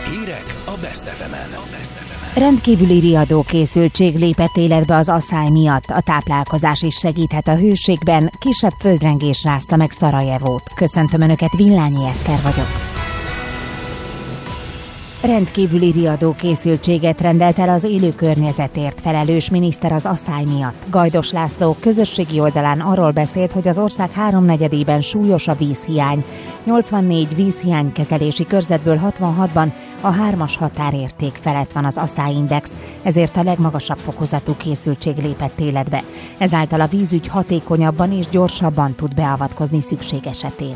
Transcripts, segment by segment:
Hírek a Best FM-en. Rendkívüli riadókészültség lépett életbe az asszály miatt. A táplálkozás is segíthet a hőségben. Kisebb földrengés rázta meg Szarajevót. Köszöntöm Önöket, Villányi Eszter vagyok. Rendkívüli riadókészültséget rendelt el az élő környezetért felelős miniszter az asszály miatt. Gajdos László közösségi oldalán arról beszélt, hogy az ország 3/4-ében súlyos a vízhiány. 84 vízhiánykezelési körzetből 66-ban a 3-as határérték felett van az asszályindex, ezért a legmagasabb fokozatú készültség lépett életbe. Ezáltal a vízügy hatékonyabban és gyorsabban tud beavatkozni szükség esetén.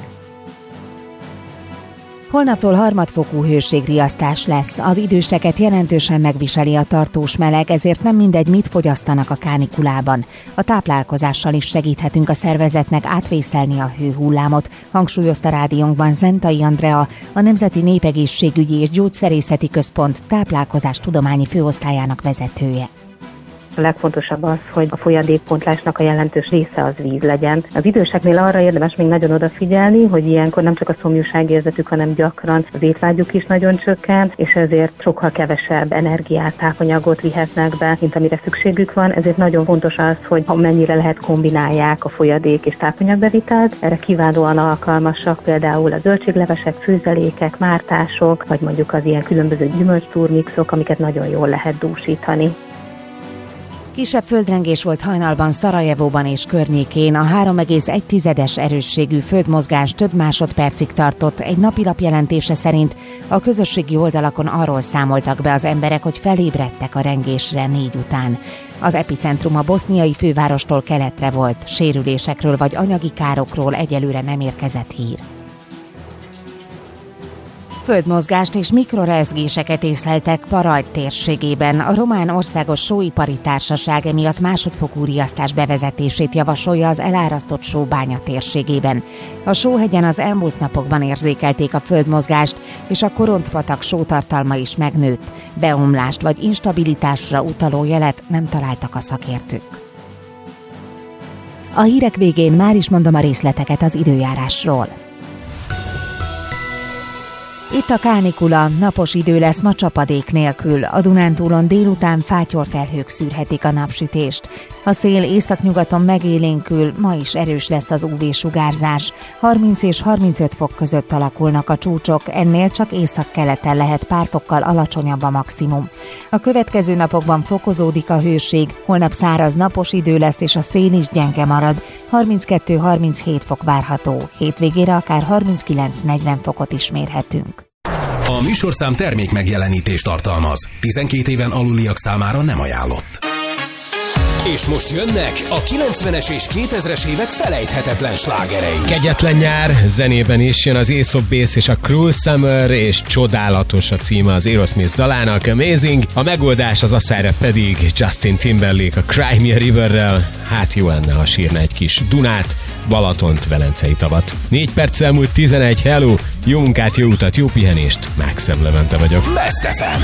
Holnaptól harmadfokú hőségriasztás lesz. Az időseket jelentősen megviseli a tartós meleg, ezért nem mindegy, mit fogyasztanak a kánikulában. A táplálkozással is segíthetünk a szervezetnek átvészelni a hőhullámot, hangsúlyozta rádiónkban Zentai Andrea, a Nemzeti Népegészségügyi és Gyógyszerészeti Központ táplálkozástudományi főosztályának vezetője. A legfontosabb az, hogy a folyadékpontlásnak a jelentős része az víz legyen. Az időseknél arra érdemes még nagyon odafigyelni, hogy ilyenkor nem csak a szomjúságérzetük, hanem gyakran az étvágyuk is nagyon csökkent, és ezért sokkal kevesebb energiát, tápanyagot vihetnek be, mint amire szükségük van. Ezért nagyon fontos az, hogy mennyire lehet kombinálják a folyadék és tápanyagbevitelt. Erre kiválóan alkalmasak például a zöldséglevesek, főzelékek, mártások, vagy mondjuk az ilyen különböző gyümölcs-turmixok, amiket nagyon jól lehet dúsítani. Kisebb földrengés volt hajnalban Szarajevóban és környékén. A 3,1-es erősségű földmozgás több másodpercig tartott. Egy napilap jelentése szerint a közösségi oldalakon arról számoltak be az emberek, hogy felébredtek a rengésre 4 után. Az epicentrum a boszniai fővárostól keletre volt. Sérülésekről vagy anyagi károkról egyelőre nem érkezett hír. Földmozgást és mikrorezgéseket észleltek Parajd térségében. A Román Országos Sóipari Társaság emiatt másodfokú riasztás bevezetését javasolja az elárasztott sóbánya térségében. A Sóhegyen az elmúlt napokban érzékelték a földmozgást, és a Korontpatak sótartalma is megnőtt. Beomlást vagy instabilitásra utaló jelet nem találtak a szakértők. A hírek végén már is mondom a részleteket az időjárásról. Itt a kánikula, napos idő lesz ma csapadék nélkül. A Dunántúlon délután fátyolfelhők szűrhetik a napsütést. A szél északnyugaton megélénkül, ma is erős lesz az UV-sugárzás. 30 és 35 fok között alakulnak a csúcsok, ennél csak északkeleten lehet pár fokkal alacsonyabb a maximum. A következő napokban fokozódik a hőség, holnap száraz napos idő lesz és a szél is gyenge marad. 32-37 fok várható, hétvégére akár 39-40 fokot is mérhetünk. A műsorszám termék megjelenítést tartalmaz. 12 éven aluliak számára nem ajánlott. És most jönnek a 90-es és 2000-es évek felejthetetlen slágerei. Kegyetlen nyár, zenében is jön az Aesop Base és a Cruel Summer, és csodálatos a címe az Aerosmith dalának, Amazing. A megoldás az asszályra pedig Justin Timberlake a Cry Me a Riverrel. Hát jó lenne, ha sírna egy kis Dunát, Balatont, Velencei tavat. 4 perccel múlt 11, hello, jó munkát, jó utat, jó pihenést, Mákszem Levente vagyok. Best FM.